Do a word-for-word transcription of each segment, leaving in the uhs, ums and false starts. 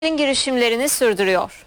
girişimlerini sürdürüyor.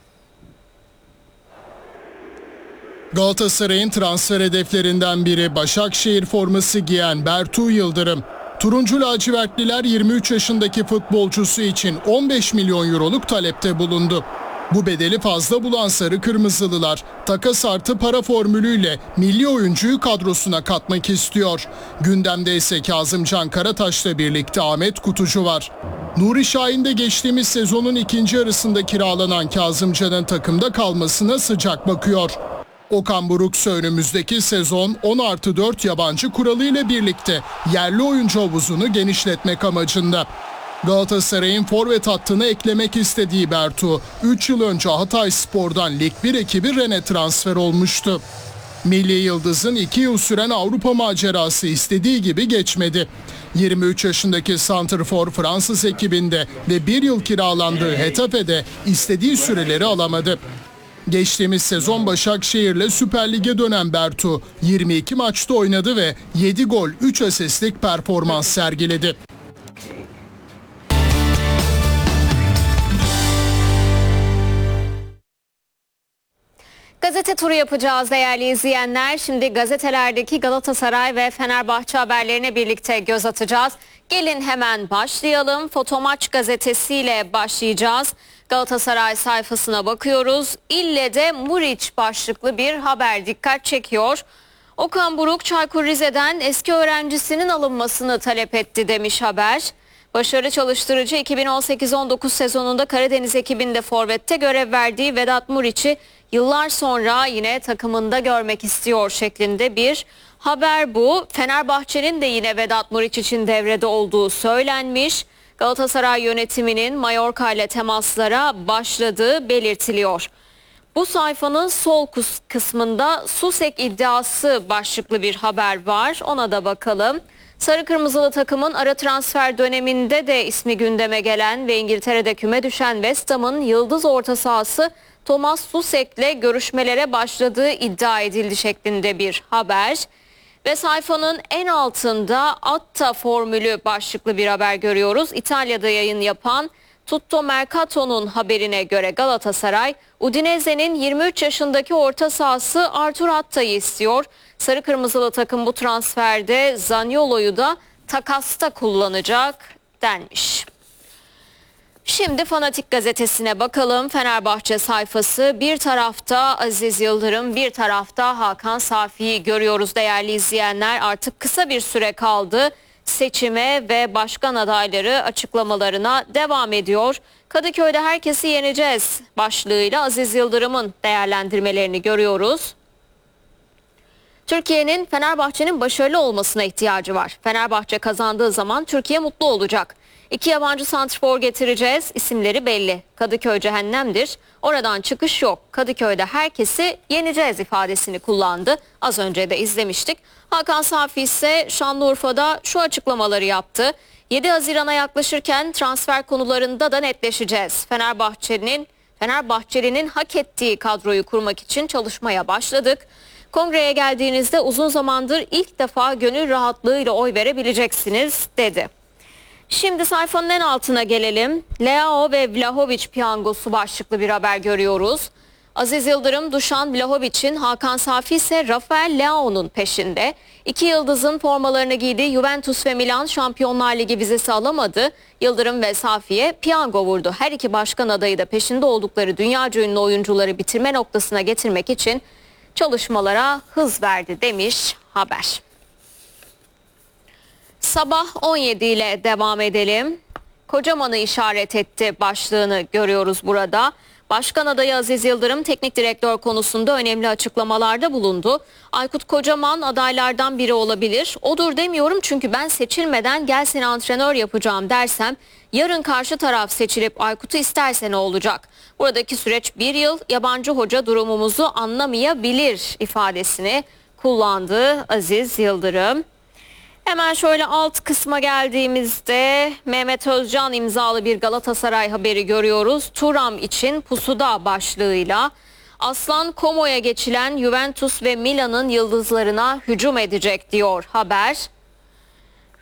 Galatasaray'ın transfer hedeflerinden biri Başakşehir forması giyen Bertu Yıldırım. Turuncu lacivertliler yirmi üç yaşındaki futbolcusu için on beş milyon euroluk talepte bulundu. Bu bedeli fazla bulan Sarı Kırmızılılar takas artı para formülüyle milli oyuncuyu kadrosuna katmak istiyor. Gündemde ise Kazımcan Karataş'la birlikte Ahmet Kutucu var. Nuri Şahin de geçtiğimiz sezonun ikinci yarısında kiralanan Kazımcan'ın takımda kalmasına sıcak bakıyor. Okan Buruk ise önümüzdeki sezon on artı dört yabancı kuralıyla birlikte yerli oyuncu havuzunu genişletmek amacında. Galatasaray'ın forvet hattına eklemek istediği Bertu, üç yıl önce Hatayspor'dan Lig bir ekibi Rennes'e transfer olmuştu. Milli Yıldız'ın iki yıl süren Avrupa macerası istediği gibi geçmedi. yirmi üç yaşındaki santrfor Fransız ekibinde ve bir yıl kiralandığı Hetafe'de istediği süreleri alamadı. Geçtiğimiz sezon Başakşehir'le Süper Lig'e dönen Bertu yirmi iki maçta oynadı ve yedi gol üç asistlik performans sergiledi. Gazete turu yapacağız değerli izleyenler. Şimdi gazetelerdeki Galatasaray ve Fenerbahçe haberlerine birlikte göz atacağız. Gelin hemen başlayalım. Fotomaç gazetesiyle başlayacağız. Galatasaray sayfasına bakıyoruz. İlle de Muriç başlıklı bir haber dikkat çekiyor. Okan Buruk Çaykur Rize'den eski öğrencisinin alınmasını talep etti demiş haber. Başarılı çalıştırıcı iki bin on sekiz on dokuz sezonunda Karadeniz ekibinde forvette görev verdiği Vedat Muriç'i yıllar sonra yine takımında görmek istiyor şeklinde bir haber bu. Fenerbahçe'nin de yine Vedat Muriç için devrede olduğu söylenmiş. Galatasaray yönetiminin Mallorca ile temaslara başladığı belirtiliyor. Bu sayfanın sol kısmında Susek iddiası başlıklı bir haber var. Ona da bakalım. Sarı Kırmızılı takımın ara transfer döneminde de ismi gündeme gelen ve İngiltere'de küme düşen West Ham'ın yıldız orta sahası Thomas Susek'le görüşmelere başladığı iddia edildi şeklinde bir haber. Ve sayfanın en altında Atta formülü başlıklı bir haber görüyoruz. İtalya'da yayın yapan Tutto Mercato'nun haberine göre Galatasaray, Udinese'nin yirmi üç yaşındaki orta sahası Artur Atta'yı istiyor. Sarı Kırmızılı takım bu transferde Zaniolo'yu da takasta kullanacak denmiş. Şimdi Fanatik gazetesine bakalım. Fenerbahçe sayfası, bir tarafta Aziz Yıldırım, bir tarafta Hakan Safi'yi görüyoruz değerli izleyenler. Artık kısa bir süre kaldı. Seçime ve başkan adayları açıklamalarına devam ediyor. Kadıköy'de herkesi yeneceğiz başlığıyla Aziz Yıldırım'ın değerlendirmelerini görüyoruz. Türkiye'nin Fenerbahçe'nin başarılı olmasına ihtiyacı var. Fenerbahçe kazandığı zaman Türkiye mutlu olacak. İki yabancı santrfor getireceğiz. İsimleri belli. Kadıköy cehennemdir. Oradan çıkış yok. Kadıköy'de herkesi yeneceğiz ifadesini kullandı. Az önce de izlemiştik. Hakan Safi ise Şanlıurfa'da şu açıklamaları yaptı. yedi Haziran'a yaklaşırken transfer konularında da netleşeceğiz. Fenerbahçe'nin Fenerbahçeli'nin hak ettiği kadroyu kurmak için çalışmaya başladık. Kongreye geldiğinizde uzun zamandır ilk defa gönül rahatlığıyla oy verebileceksiniz dedi. Şimdi sayfanın en altına gelelim. Leao ve Vlahovic piyangosu başlıklı bir haber görüyoruz. Aziz Yıldırım, Dušan Vlahovic'in, Hakan Safi ise Rafael Leao'nun peşinde. İki yıldızın formalarını giydiği Juventus ve Milan Şampiyonlar Ligi vizesi alamadı. Yıldırım ve Safi'ye piyango vurdu. Her iki başkan adayı da peşinde oldukları dünyaca ünlü oyuncuları bitirme noktasına getirmek için çalışmalara hız verdi demiş haber. Sabah on yedi ile devam edelim. Kocaman'ı işaret etti başlığını görüyoruz burada. Başkan adayı Aziz Yıldırım teknik direktör konusunda önemli açıklamalarda bulundu. Aykut Kocaman adaylardan biri olabilir. Odur demiyorum çünkü ben seçilmeden gel seni antrenör yapacağım dersem yarın karşı taraf seçilip Aykut'u isterse ne olacak? Buradaki süreç bir yıl, yabancı hoca durumumuzu anlamayabilir ifadesini kullandı Aziz Yıldırım. Hemen şöyle alt kısma geldiğimizde Mehmet Özcan imzalı bir Galatasaray haberi görüyoruz. Thuram için pusuda başlığıyla Aslan Como'ya geçilen Juventus ve Milan'ın yıldızlarına hücum edecek diyor haber.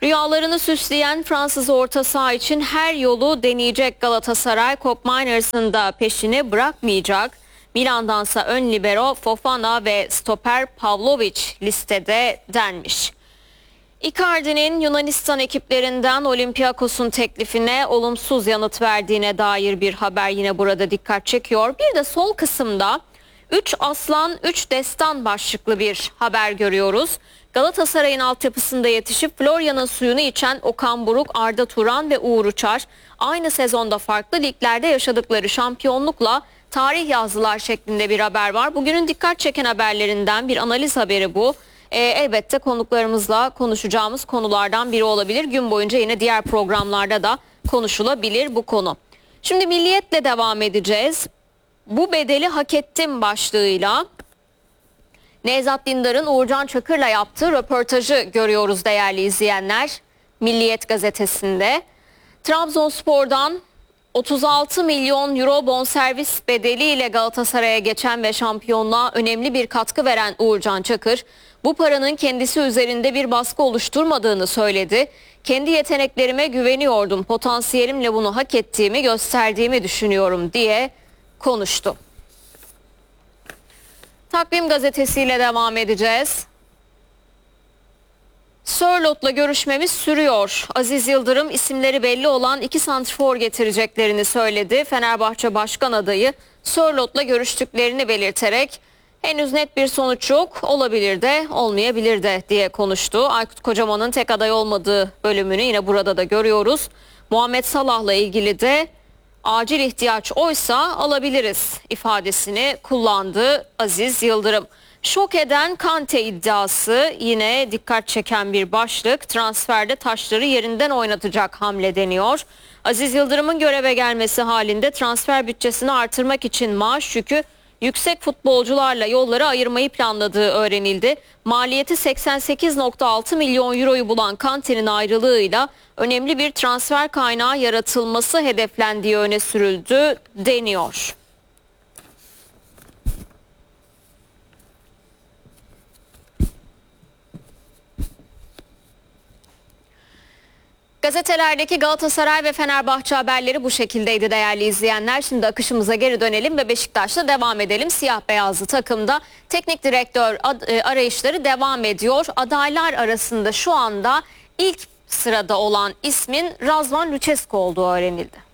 Rüyalarını süsleyen Fransız orta saha için her yolu deneyecek Galatasaray, Koopmeiners'ın da peşini bırakmayacak. Milan'dansa ön libero Fofana ve stoper Pavlovic listede denmiş. Icardi'nin Yunanistan ekiplerinden Olympiakos'un teklifine olumsuz yanıt verdiğine dair bir haber yine burada dikkat çekiyor. Bir de sol kısımda üç aslan üç destan başlıklı bir haber görüyoruz. Galatasaray'ın altyapısında yetişip Florya'nın suyunu içen Okan Buruk, Arda Turan ve Uğur Uçar aynı sezonda farklı liglerde yaşadıkları şampiyonlukla tarih yazdılar şeklinde bir haber var. Bugünün dikkat çeken haberlerinden bir analiz haberi bu. Ee, elbette konuklarımızla konuşacağımız konulardan biri olabilir. Gün boyunca yine diğer programlarda da konuşulabilir bu konu. Şimdi Milliyet'le devam edeceğiz. Bu bedeli hak ettim başlığıyla Nevzat Dindar'ın Uğurcan Çakır'la yaptığı röportajı görüyoruz değerli izleyenler. Milliyet gazetesinde. Trabzonspor'dan otuz altı milyon euro bonservis bedeliyle Galatasaray'a geçen ve şampiyonluğa önemli bir katkı veren Uğurcan Çakır, bu paranın kendisi üzerinde bir baskı oluşturmadığını söyledi. Kendi yeteneklerime güveniyordum, potansiyelimle bunu hak ettiğimi gösterdiğimi düşünüyorum diye konuştu. Takvim gazetesiyle devam edeceğiz. Sörlot'la görüşmemiz sürüyor. Aziz Yıldırım isimleri belli olan iki santrfor getireceklerini söyledi. Fenerbahçe Başkan adayı Sörlot'la görüştüklerini belirterek henüz net bir sonuç yok, olabilir de olmayabilir de diye konuştu. Aykut Kocaman'ın tek aday olmadığı bölümünü yine burada da görüyoruz. Muhammed Salah'la ilgili de acil ihtiyaç oysa alabiliriz ifadesini kullandı Aziz Yıldırım. Şok eden Kante iddiası yine dikkat çeken bir başlık. Transferde taşları yerinden oynatacak hamle deniyor. Aziz Yıldırım'ın göreve gelmesi halinde transfer bütçesini artırmak için maaş yükü yüksek futbolcularla yolları ayırmayı planladığı öğrenildi. Maliyeti seksen sekiz virgül altı milyon euroyu bulan Kante'nin ayrılığıyla önemli bir transfer kaynağı yaratılması hedeflendiği öne sürüldü deniyor. Gazetelerdeki Galatasaray ve Fenerbahçe haberleri bu şekildeydi değerli izleyenler. Şimdi akışımıza geri dönelim ve Beşiktaş'la devam edelim. Siyah beyazlı takımda teknik direktör arayışları devam ediyor. Adaylar arasında şu anda ilk sırada olan ismin Razvan Lucescu olduğu öğrenildi.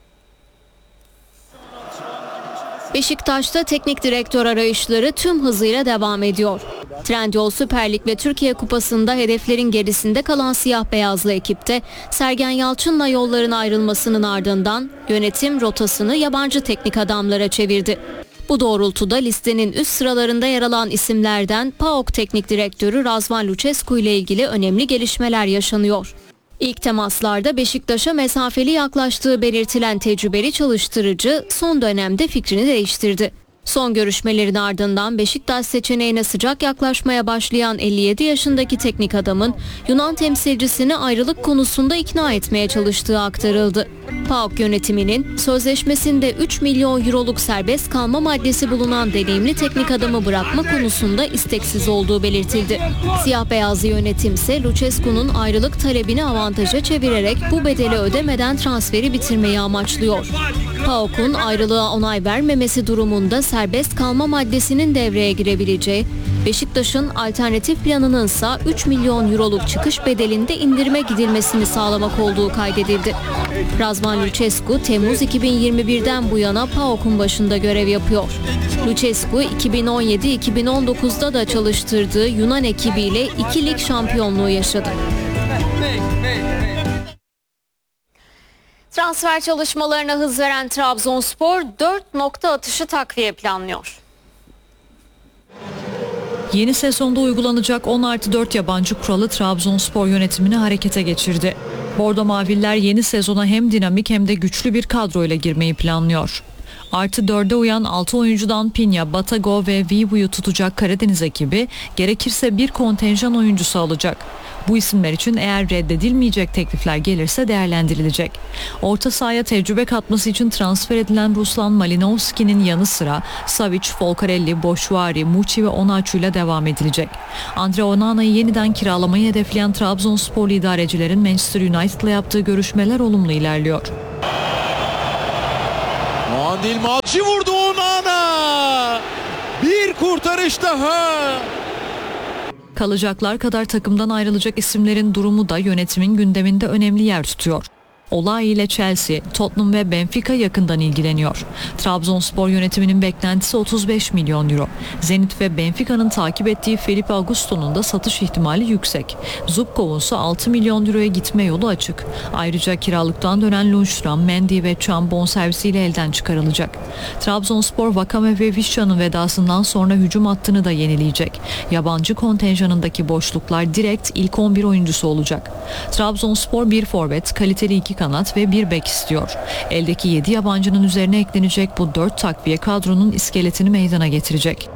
Beşiktaş'ta teknik direktör arayışları tüm hızıyla devam ediyor. Trendyol Süper Lig ve Türkiye Kupası'nda hedeflerin gerisinde kalan siyah beyazlı ekipte Sergen Yalçın'la yolların ayrılmasının ardından yönetim rotasını yabancı teknik adamlara çevirdi. Bu doğrultuda listenin üst sıralarında yer alan isimlerden P A O K Teknik Direktörü Razvan Lucescu ile ilgili önemli gelişmeler yaşanıyor. İlk temaslarda Beşiktaş'a mesafeli yaklaştığı belirtilen tecrübeli çalıştırıcı son dönemde fikrini değiştirdi. Son görüşmelerin ardından Beşiktaş seçeneğine sıcak yaklaşmaya başlayan elli yedi yaşındaki teknik adamın Yunan temsilcisini ayrılık konusunda ikna etmeye çalıştığı aktarıldı. P A O K yönetiminin sözleşmesinde üç milyon euroluk serbest kalma maddesi bulunan deneyimli teknik adamı bırakma konusunda isteksiz olduğu belirtildi. Siyah beyazlı yönetim ise Lucescu'nun ayrılık talebini avantaja çevirerek bu bedeli ödemeden transferi bitirmeyi amaçlıyor. P A O K'un ayrılığa onay vermemesi durumunda serbest kalma maddesinin devreye girebileceği, Beşiktaş'ın alternatif planının ise üç milyon euroluk çıkış bedelinde indirime gidilmesini sağlamak olduğu kaydedildi. Razvan Lucescu Temmuz iki bin yirmi birden bu yana P A O K'un başında görev yapıyor. Lucescu iki bin on yedi iki bin on dokuzda da çalıştırdığı Yunan ekibiyle iki lig şampiyonluğu yaşadı. Transfer çalışmalarına hız veren Trabzonspor dört nokta atışı takviye planlıyor. Yeni sezonda uygulanacak on artı dört yabancı kuralı Trabzonspor yönetimini harekete geçirdi. Bordo Maviller yeni sezona hem dinamik hem de güçlü bir kadroyla girmeyi planlıyor. Artı dörde uyan altı oyuncudan Pinya, Batago ve Vivu'yu tutacak Karadeniz ekibi gerekirse bir kontenjan oyuncusu alacak. Bu isimler için eğer reddedilmeyecek teklifler gelirse değerlendirilecek. Orta sahaya tecrübe katması için transfer edilen Ruslan Malinovski'nin yanı sıra Savic, Folcarelli, Boşvari, Muçi ve Onaçu ile devam edilecek. Andre Onana'yı yeniden kiralamayı hedefleyen Trabzonspor idarecilerin Manchester United'la yaptığı görüşmeler olumlu ilerliyor. Muadil Malçı vurdu Onana. Bir kurtarış daha. Kalacaklar kadar takımdan ayrılacak isimlerin durumu da yönetimin gündeminde önemli yer tutuyor. Olay ile Chelsea, Tottenham ve Benfica yakından ilgileniyor. Trabzonspor yönetiminin beklentisi otuz beş milyon euro. Zenit ve Benfica'nın takip ettiği Felipe Augusto'nun da satış ihtimali yüksek. Zubkov'un ise altı milyon euroya gitme yolu açık. Ayrıca kiralıktan dönen Lundstram, Mendy ve Can bonservisiyle elden çıkarılacak. Trabzonspor, Vakame ve Vişça'nın vedasından sonra hücum hattını da yenileyecek. Yabancı kontenjanındaki boşluklar direkt ilk on bir oyuncusu olacak. Trabzonspor bir forvet, kaliteli iki kanat ve bir bek istiyor. Eldeki yedi yabancının üzerine eklenecek bu dört takviye kadronun iskeletini meydana getirecek.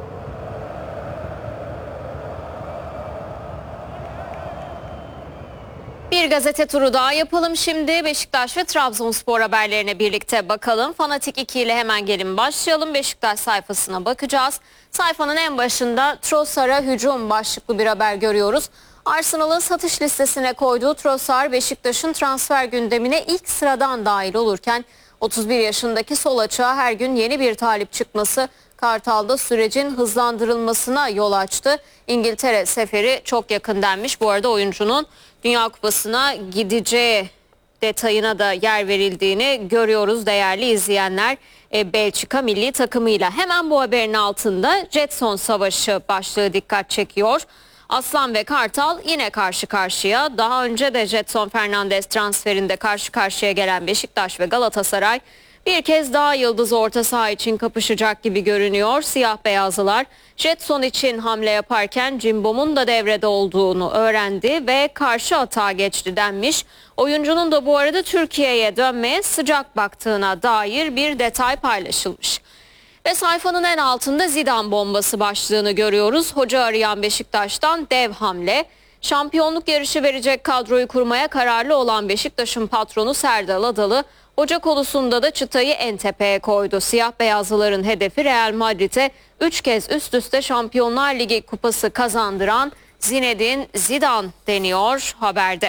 Bir gazete turu daha yapalım şimdi. Beşiktaş ve Trabzonspor haberlerine birlikte bakalım. Fanatik iki ile hemen gelin başlayalım. Beşiktaş sayfasına bakacağız. Sayfanın en başında Trossard'a hücum başlıklı bir haber görüyoruz. Arsenal'ın satış listesine koyduğu Trossard, Beşiktaş'ın transfer gündemine ilk sıradan dahil olurken otuz bir yaşındaki sol açığa her gün yeni bir talip çıkması Kartal'da sürecin hızlandırılmasına yol açtı. İngiltere seferi çok yakın denmiş. Bu arada oyuncunun Dünya Kupası'na gideceği detayına da yer verildiğini görüyoruz değerli izleyenler. E, Belçika milli takımıyla hemen bu haberin altında Jetson Savaşı başlığı dikkat çekiyor. Aslan ve Kartal yine karşı karşıya. Daha önce de Jetson Fernandes transferinde karşı karşıya gelen Beşiktaş ve Galatasaray bir kez daha yıldız orta saha için kapışacak gibi görünüyor. Siyah beyazlılar Jetson için hamle yaparken Cimbom'un da devrede olduğunu öğrendi ve karşı atağa geçti denmiş. Oyuncunun da bu arada Türkiye'ye dönmeye sıcak baktığına dair bir detay paylaşılmış. Ve sayfanın en altında Zidane bombası başlığını görüyoruz. Hoca arayan Beşiktaş'tan dev hamle. Şampiyonluk yarışı verecek kadroyu kurmaya kararlı olan Beşiktaş'ın patronu Serdal Adalı, hoca konusunda da çıtayı en tepeye koydu. Siyah beyazlıların hedefi Real Madrid'e üç kez üst üste Şampiyonlar Ligi kupası kazandıran Zinedine Zidane deniyor haberde.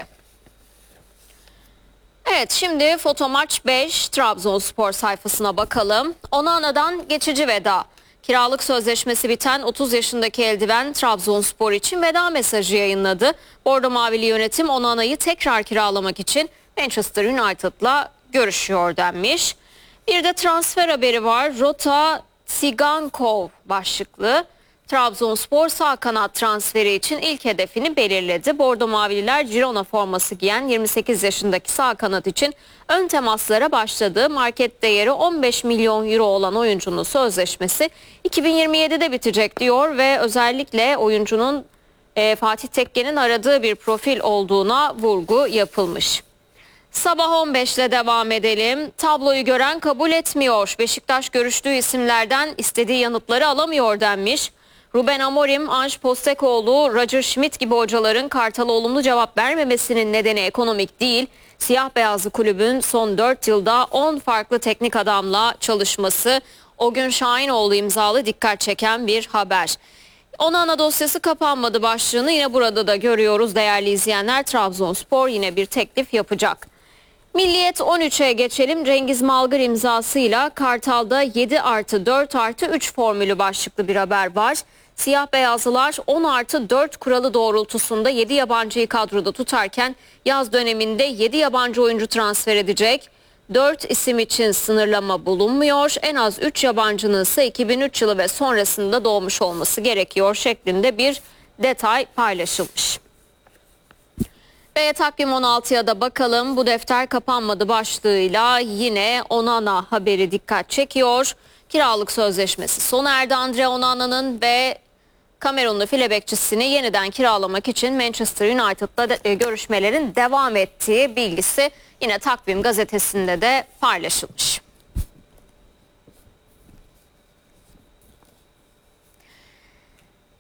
Evet, şimdi Fotomaç beş Trabzonspor sayfasına bakalım. Onana'dan geçici veda. Kiralık sözleşmesi biten otuz yaşındaki eldiven Trabzonspor için veda mesajı yayınladı. Bordo Mavili yönetim Onana'yı tekrar kiralamak için Manchester United'la görüşüyor denmiş. Bir de transfer haberi var. Rota Tsigankov başlıklı. Trabzonspor sağ kanat transferi için ilk hedefini belirledi. Bordo Mavililer Girona forması giyen yirmi sekiz yaşındaki sağ kanat için ön temaslara başladı. Market değeri on beş milyon euro olan oyuncunun sözleşmesi iki bin yirmi yedide bitecek diyor ve özellikle oyuncunun e, Fatih Tekke'nin aradığı bir profil olduğuna vurgu yapılmış. Sabah on beş ile devam edelim. Tabloyu gören kabul etmiyor. Beşiktaş görüştüğü isimlerden istediği yanıtları alamıyor denmiş. Ruben Amorim, Ange Postecoğlu, Roger Schmidt gibi hocaların Kartal'a olumlu cevap vermemesinin nedeni ekonomik değil. Siyah beyazlı kulübün son dört yılda on farklı teknik adamla çalışması. O gün Şahinoğlu imzalı dikkat çeken bir haber. Onana dosyası kapanmadı başlığını yine burada da görüyoruz değerli izleyenler. Trabzonspor yine bir teklif yapacak. Milliyet on üçe geçelim. Cengiz Malgır imzasıyla Kartal'da yedi artı dört artı üç formülü başlıklı bir haber var. Siyah beyazlılar on artı dört kuralı doğrultusunda yedi yabancıyı kadroda tutarken yaz döneminde yedi yabancı oyuncu transfer edecek. dört isim için sınırlama bulunmuyor. En az üç yabancının ise iki bin üç yılı ve sonrasında doğmuş olması gerekiyor şeklinde bir detay paylaşılmış. Ve takvim on altıya da bakalım. Bu defter kapanmadı başlığıyla yine Onana haberi dikkat çekiyor. Kiralık sözleşmesi sona erdi Andre Onana'nın ve Kamerunlu file bekçisini yeniden kiralamak için Manchester United'la görüşmelerin devam ettiği bilgisi yine Takvim gazetesinde de paylaşılmış.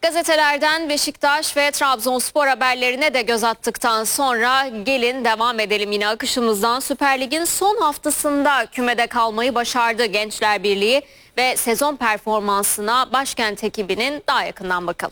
Gazetelerden Beşiktaş ve Trabzonspor haberlerine de göz attıktan sonra gelin devam edelim yine akışımızdan. Süper Lig'in son haftasında kümede kalmayı başardı Gençler Birliği ve sezon performansına başkent ekibinin daha yakından bakalım.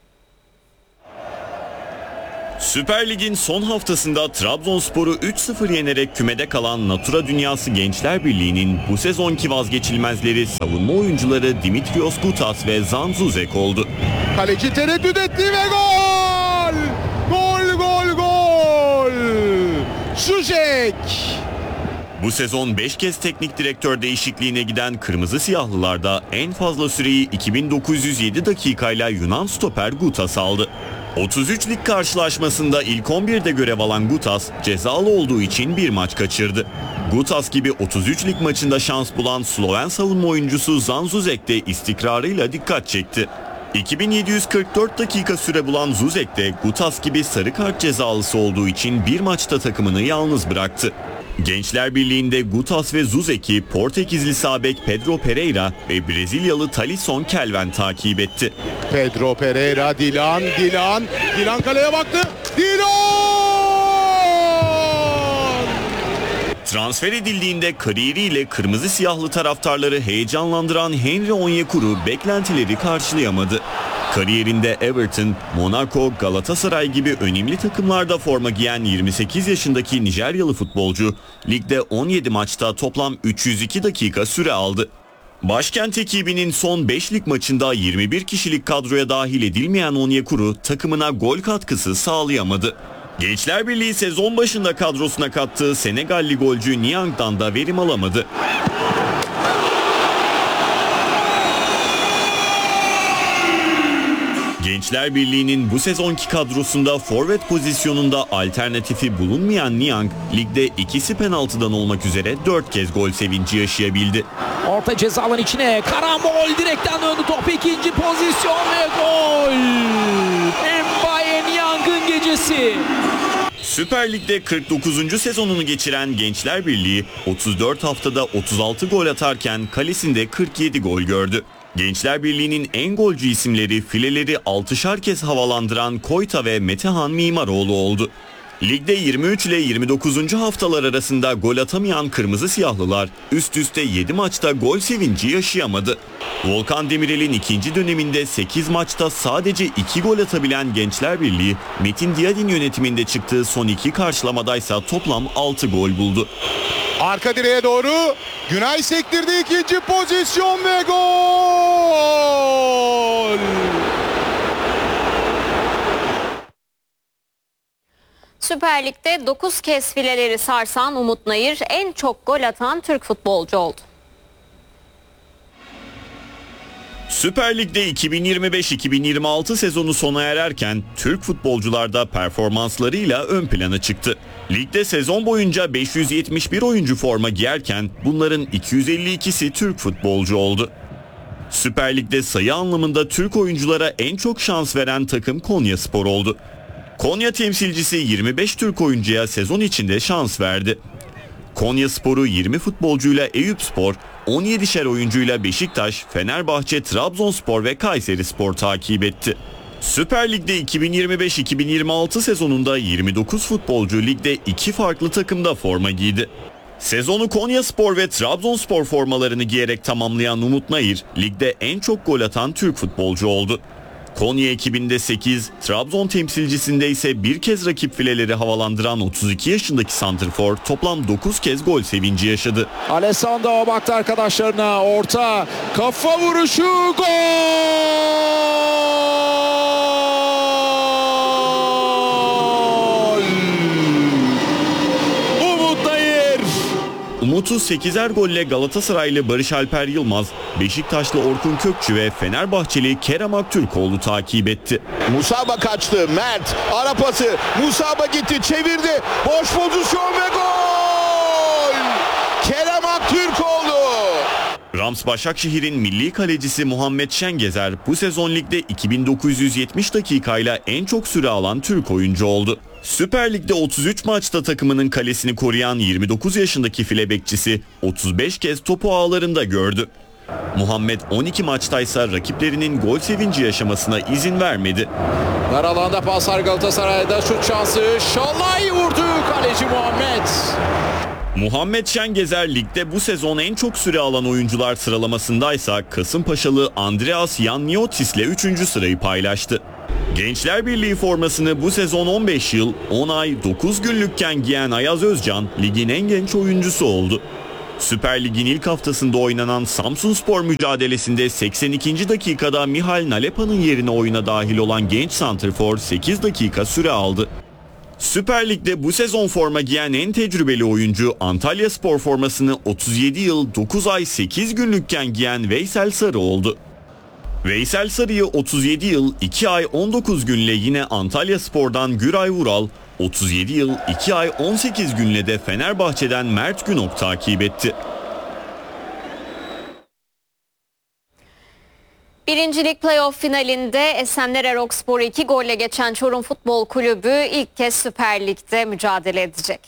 Süper Lig'in son haftasında Trabzonspor'u üç sıfır yenerek kümede kalan Natura Dünyası Gençler Birliği'nin bu sezonki vazgeçilmezleri savunma oyuncuları Dimitrios Gutas ve Zan Zuzek oldu. Kaleci tereddüt etti ve gol! Gol, gol, gol! Zuzek! Bu sezon beş kez teknik direktör değişikliğine giden Kırmızı Siyahlılar'da en fazla süreyi iki bin dokuz yüz yedi dakikayla Yunan stoper Gutas aldı. otuz üç lig karşılaşmasında ilk on birde görev alan Gutas cezalı olduğu için bir maç kaçırdı. Gutas gibi otuz üç lig maçında şans bulan Sloven savunma oyuncusu Zan Zuzek de istikrarıyla dikkat çekti. iki bin yedi yüz kırk dört dakika süre bulan Zuzek de Gutas gibi sarı kart cezalısı olduğu için bir maçta takımını yalnız bıraktı. Gençler Birliği'nde Gutas ve Zuzek'i Portekizli sağ bek Pedro Pereira ve Brezilyalı Talisson Kelven takip etti. Pedro Pereira, Dilan, Dilan, Dilan kaleye baktı. Dilan! Transfer edildiğinde kariyeriyle Kırmızı Siyahlı taraftarları heyecanlandıran Henry Onyekuru beklentileri karşılayamadı. Kariyerinde Everton, Monaco, Galatasaray gibi önemli takımlarda forma giyen yirmi sekiz yaşındaki Nijeryalı futbolcu, ligde on yedi maçta toplam üç yüz iki dakika süre aldı. Başkent ekibinin son beş lig maçında yirmi bir kişilik kadroya dahil edilmeyen Onyekuru takımına gol katkısı sağlayamadı. Gençler Birliği sezon başında kadrosuna kattığı Senegalli golcü Niang'dan da verim alamadı. Gençler Birliği'nin bu sezonki kadrosunda forvet pozisyonunda alternatifi bulunmayan Niang, ligde ikisi penaltıdan olmak üzere dört kez gol sevinci yaşayabildi. Orta ceza alanı içine karambol, direkten döndü top, ikinci pozisyon ve gol! Mbaye Niang'ın gecesi. Süper Lig'de kırk dokuzuncu sezonunu geçiren Gençler Birliği otuz dört haftada otuz altı gol atarken kalesinde kırk yedi gol gördü. Gençler Birliği'nin en golcü isimleri fileleri altışar kez havalandıran Koyta ve Metehan Mimaroğlu oldu. Ligde yirmi üç ile yirmi dokuzuncu haftalar arasında gol atamayan Kırmızı Siyahlılar üst üste yedi maçta gol sevinci yaşayamadı. Volkan Demirel'in ikinci döneminde sekiz maçta sadece iki gol atabilen Gençler Birliği, Metin Diyadin yönetiminde çıktığı son iki karşılamadaysa toplam altı gol buldu. Arka direğe doğru Günay sektirdi, ikinci pozisyon ve gol! Süper Lig'de dokuz kez fileleri sarsan Umut Nayır en çok gol atan Türk futbolcu oldu. Süper Lig'de iki bin yirmi beş iki bin yirmi altı sezonu sona ererken Türk futbolcularda performanslarıyla ön plana çıktı. Ligde sezon boyunca beş yüz yetmiş bir oyuncu forma giyerken bunların iki yüz elli ikisi Türk futbolcu oldu. Süper Lig'de sayı anlamında Türk oyunculara en çok şans veren takım Konyaspor oldu. Konya temsilcisi yirmi beş Türk oyuncuya sezon içinde şans verdi. Konyaspor'u yirmi futbolcuyla Eyüpspor, on yedişer oyuncuyla Beşiktaş, Fenerbahçe, Trabzonspor ve Kayserispor takip etti. Süper Lig'de iki bin yirmi beş iki bin yirmi altı sezonunda yirmi dokuz futbolcu ligde iki farklı takımda forma giydi. Sezonu Konyaspor ve Trabzonspor formalarını giyerek tamamlayan Umut Nayır, ligde en çok gol atan Türk futbolcu oldu. Konya ekibinde sekiz, Trabzon temsilcisinde ise bir kez rakip fileleri havalandıran otuz iki yaşındaki santrfor toplam dokuz kez gol sevinci yaşadı. Alessandro baktı arkadaşlarına, orta kafa vuruşu, gol! Umut Nayır! Umut'u sekizer golle Galatasaraylı Barış Alper Yılmaz, Beşiktaşlı Orkun Kökçü ve Fenerbahçeli Kerem Aktürkoğlu takip etti. Musaba kaçtı, Mert ara pası, Musaba gitti, çevirdi, boş pozisyon ve gol! Kerem Aktürkoğlu! Rams Başakşehir'in milli kalecisi Muhammed Şengezer bu sezon ligde iki bin dokuz yüz yetmiş dakikayla en çok süre alan Türk oyuncu oldu. Süper Lig'de otuz üç maçta takımının kalesini koruyan yirmi dokuz yaşındaki file bekçisi otuz beş kez topu ağlarında gördü. Muhammed on iki maçtaysa rakiplerinin gol sevinci yaşamasına izin vermedi. Dar alanda paslar Galatasaray'da, şut şansı. Şalay vurdu kaleci Muhammed. Muhammed Şengezer ligde bu sezon en çok süre alan oyuncular sıralamasındaysa Kasımpaşalı Andreas Yanniotis ile üçüncü sırayı paylaştı. Gençler Birliği formasını bu sezon on beş yıl, on ay, dokuz günlükken giyen Ayaz Özcan ligin en genç oyuncusu oldu. Süper Lig'in ilk haftasında oynanan Samsunspor mücadelesinde seksen ikinci dakikada Mihal Nalepa'nın yerine oyuna dahil olan genç santrfor sekiz dakika süre aldı. Süper Lig'de bu sezon forma giyen en tecrübeli oyuncu Antalyaspor formasını otuz yedi yıl, dokuz ay, sekiz günlükken giyen Veysel Sarı oldu. Veysel Sarı'yı otuz yedi yıl, iki ay, on dokuz günle yine Antalyaspor'dan Güray Vural, otuz yedi yıl, iki ay, on sekiz günle de Fenerbahçe'den Mert Günok takip etti. Birincilik playoff finalinde Esenler Erokspor'u iki golle geçen Çorum Futbol Kulübü ilk kez Süper Lig'de mücadele edecek.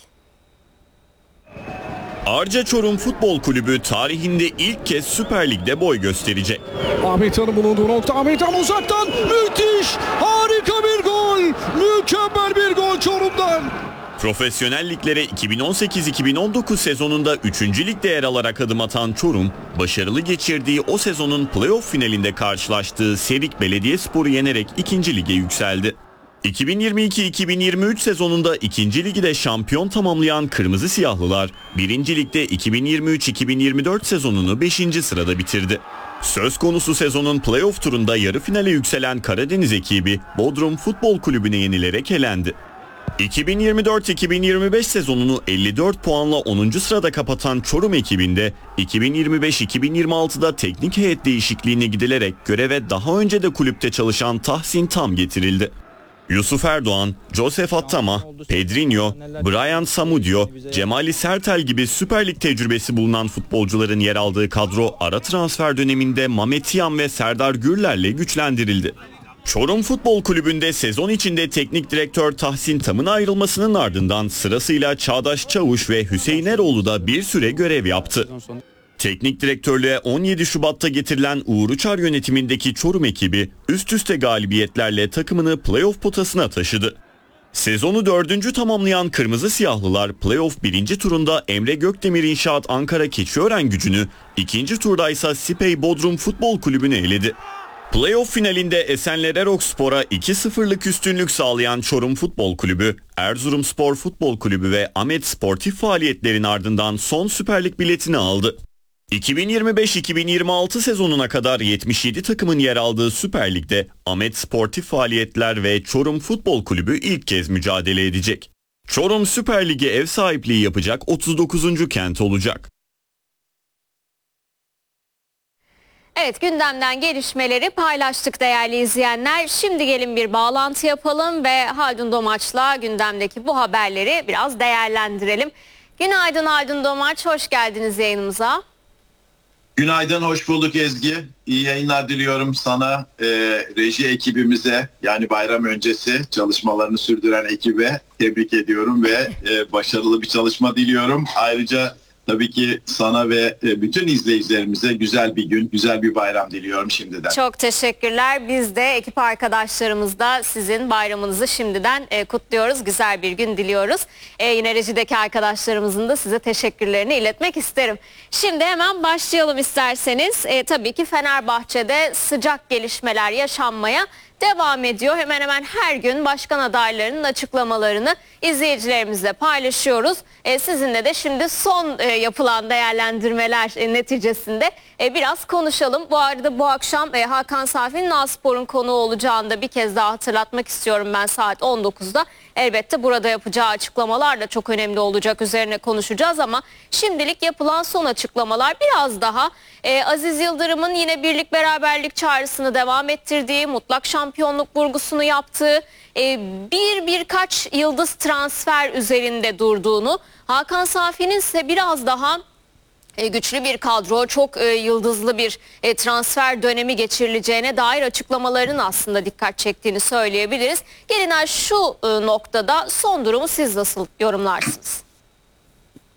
Arca Çorum Futbol Kulübü tarihinde ilk kez Süper Lig'de boy gösterecek. Ahmet Han'ın bulunduğu nokta, Ahmet Han uzaktan müthiş, harika bir gol, mükemmel bir gol Çorum'dan. Profesyonel liglere iki bin on sekiz iki bin on dokuz sezonunda üçüncü ligde yer alarak adım atan Çorum, başarılı geçirdiği o sezonun playoff finalinde karşılaştığı Serik Belediyespor'u yenerek ikinci lige yükseldi. iki bin yirmi iki iki bin yirmi üç sezonunda ikinci ligi de şampiyon tamamlayan Kırmızı Siyahlılar, birinci ligde iki bin yirmi üç iki bin yirmi dört sezonunu beşinci sırada bitirdi. Söz konusu sezonun playoff turunda yarı finale yükselen Karadeniz ekibi Bodrum Futbol Kulübü'ne yenilerek elendi. iki bin yirmi dört iki bin yirmi beş sezonunu elli dört puanla onuncu sırada kapatan Çorum ekibinde iki bin yirmi beş iki bin yirmi altıda teknik heyet değişikliğine gidilerek göreve daha önce de kulüpte çalışan Tahsin Tam getirildi. Yusuf Erdoğan, Joseph Attama, Pedrinho, Brian Samudio, Cemali Sertel gibi Süper Lig tecrübesi bulunan futbolcuların yer aldığı kadro ara transfer döneminde Mehmet Yan ve Serdar Gürler'le güçlendirildi. Çorum Futbol Kulübü'nde sezon içinde teknik direktör Tahsin Tam'ın ayrılmasının ardından sırasıyla Çağdaş Çavuş ve Hüseyin Eroğlu da bir süre görev yaptı. Teknik direktörlüğe on yedi Şubat'ta getirilen Uğur Uçar yönetimindeki Çorum ekibi üst üste galibiyetlerle takımını playoff potasına taşıdı. Sezonu dördüncü tamamlayan Kırmızı Siyahlılar playoff birinci turunda Emre Gökdemir İnşaat Ankara Keçiören Gücü'nü, ikinci turda ise Sipey Bodrum Futbol Kulübü'nü eledi. Playoff finalinde Esenler Erokspor'a iki sıfırlık üstünlük sağlayan Çorum Futbol Kulübü, Erzurumspor Futbol Kulübü ve Ahmet sportif faaliyetlerin ardından son Süper Lig biletini aldı. iki bin yirmi beş iki bin yirmi altı sezonuna kadar yetmiş yedi takımın yer aldığı Süper Lig'de Ahmet Sportif Faaliyetler ve Çorum Futbol Kulübü ilk kez mücadele edecek. Çorum Süper Lig'e ev sahipliği yapacak otuz dokuzuncu kent olacak. Evet, gündemden gelişmeleri paylaştık değerli izleyenler. Şimdi gelin bir bağlantı yapalım ve Haldun Domaç'la gündemdeki bu haberleri biraz değerlendirelim. Günaydın Haldun Domaç, hoş geldiniz yayınımıza. Günaydın, hoş bulduk Ezgi. İyi yayınlar diliyorum sana, e, reji ekibimize, yani bayram öncesi çalışmalarını sürdüren ekibe tebrik ediyorum ve e, başarılı bir çalışma diliyorum. Ayrıca tabii ki sana ve e, bütün izleyicilerimize güzel bir gün, güzel bir bayram diliyorum şimdiden. Çok teşekkürler. Biz de ekip arkadaşlarımızla sizin bayramınızı şimdiden e, kutluyoruz. Güzel bir gün diliyoruz. E, yine rejideki arkadaşlarımızın da size teşekkürlerini iletmek isterim. Şimdi hemen başlayalım isterseniz. E, tabii ki Fenerbahçe'de sıcak gelişmeler yaşanmaya devam ediyor. Hemen hemen her gün başkan adaylarının açıklamalarını izleyicilerimizle paylaşıyoruz. E, sizinle de şimdi son e, yapılan değerlendirmeler e, neticesinde e, biraz konuşalım. Bu arada bu akşam e, Hakan Safi'nin A-Spor'un konuğu olacağını da bir kez daha hatırlatmak istiyorum ben saat on dokuzda. Elbette burada yapacağı açıklamalar da çok önemli olacak, üzerine konuşacağız ama şimdilik yapılan son açıklamalar biraz daha e, Aziz Yıldırım'ın yine birlik beraberlik çağrısını devam ettirdiği, mutlak şampiyonluk vurgusunu yaptığı, e, bir birkaç yıldız transfer üzerinde durduğunu, Hakan Safi'nin ise biraz daha E, güçlü bir kadro, çok e, yıldızlı bir e, transfer dönemi geçirileceğine dair açıklamaların aslında dikkat çektiğini söyleyebiliriz. Gelin şu e, noktada son durumu siz nasıl yorumlarsınız?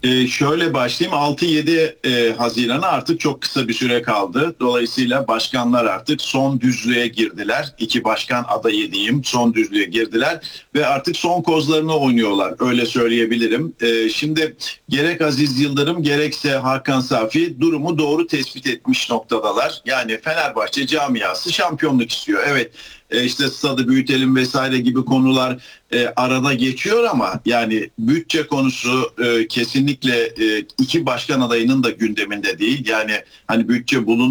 Ee, şöyle başlayayım. altı yedi e, Haziran'a artık çok kısa bir süre kaldı. Dolayısıyla başkanlar artık son düzlüğe girdiler. İki başkan adayı diyeyim, son düzlüğe girdiler ve artık son kozlarını oynuyorlar. Öyle söyleyebilirim. Ee, şimdi gerek Aziz Yıldırım gerekse Hakan Safi durumu doğru tespit etmiş noktadalar. Yani Fenerbahçe camiası şampiyonluk istiyor. Evet. İşte stadı büyütelim vesaire gibi konular e, arada geçiyor ama yani bütçe konusu e, kesinlikle e, iki başkan adayının da gündeminde değil. Yani hani bütçe bulun